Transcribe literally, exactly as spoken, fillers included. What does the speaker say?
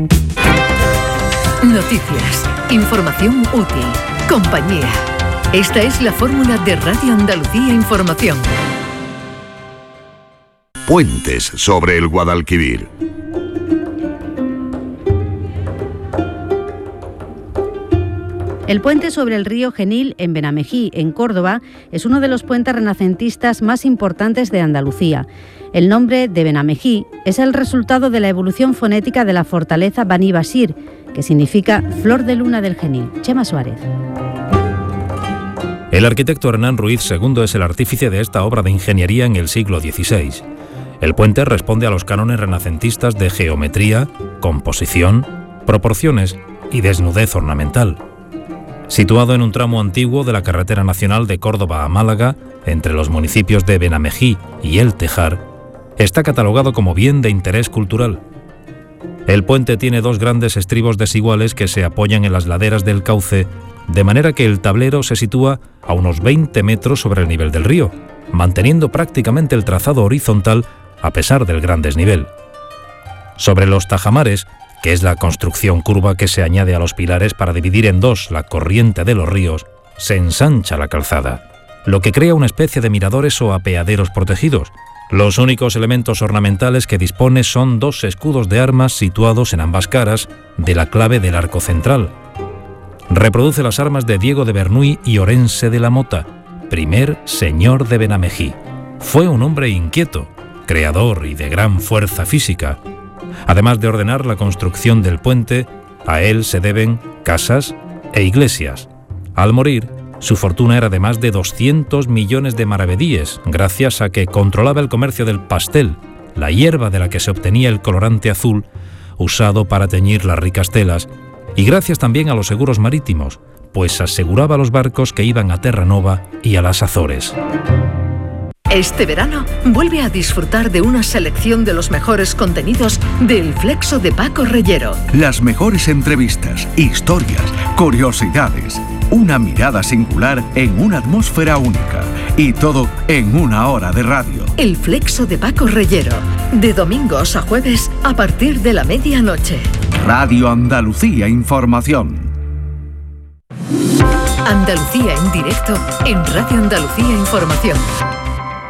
Noticias, información útil, compañía. Esta es la fórmula de Radio Andalucía Información. Puentes sobre el Guadalquivir. El puente sobre el río Genil en Benamejí, en Córdoba, es uno de los puentes renacentistas más importantes de Andalucía. El nombre de Benamejí es el resultado de la evolución fonética de la fortaleza Bani Basir, que significa flor de luna del Genil. Chema Suárez. El arquitecto Hernán Ruiz segundo es el artífice de esta obra de ingeniería en el siglo dieciséis. El puente responde a los cánones renacentistas de geometría, composición, proporciones y desnudez ornamental. Situado en un tramo antiguo de la carretera nacional de Córdoba a Málaga, entre los municipios de Benamejí y El Tejar, está catalogado como bien de interés cultural. El puente tiene dos grandes estribos desiguales que se apoyan en las laderas del cauce, de manera que el tablero se sitúa a unos veinte metros sobre el nivel del río, manteniendo prácticamente el trazado horizontal a pesar del gran desnivel. Sobre los tajamares, que es la construcción curva que se añade a los pilares para dividir en dos la corriente de los ríos, se ensancha la calzada, lo que crea una especie de miradores o apeaderos protegidos. Los únicos elementos ornamentales que dispone son dos escudos de armas situados en ambas caras de la clave del arco central. Reproduce las armas de Diego de Bernuy y Orense de la Mota, primer señor de Benamejí. Fue un hombre inquieto, creador y de gran fuerza física. Además de ordenar la construcción del puente, a él se deben casas e iglesias. Al morir, su fortuna era de más de doscientos millones de maravedíes, gracias a que controlaba el comercio del pastel, la hierba de la que se obtenía el colorante azul, usado para teñir las ricas telas, y gracias también a los seguros marítimos, pues aseguraba a los barcos que iban a Terranova y a las Azores. Este verano, vuelve a disfrutar de una selección de los mejores contenidos del Flexo de Paco Reyero. Las mejores entrevistas, historias, curiosidades, una mirada singular en una atmósfera única. Y todo en una hora de radio. El Flexo de Paco Reyero, de domingos a jueves a partir de la medianoche. Radio Andalucía Información. Andalucía en directo en Radio Andalucía Información.